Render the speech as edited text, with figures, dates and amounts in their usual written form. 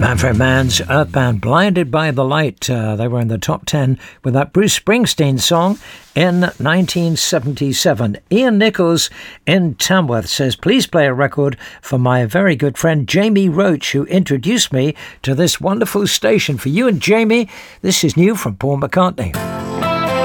Manfred Mann's Earthbound, Blinded by the Light. They were in the top 10 with that Bruce Springsteen song in 1977. Ian Nichols in Tamworth says, please play a record for my very good friend Jamie Roach, who introduced me to this wonderful station. For you and Jamie, this is new from Paul McCartney.